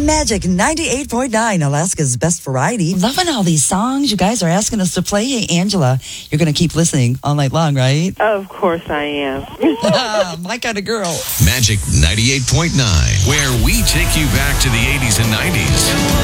Magic 98.9, Alaska's best variety. Loving all these songs you guys are asking us to play. Angela, you're going to keep listening all night long, right? Of course I am. My kind of girl. Magic 98.9, where we take you back to the 80s and 90s.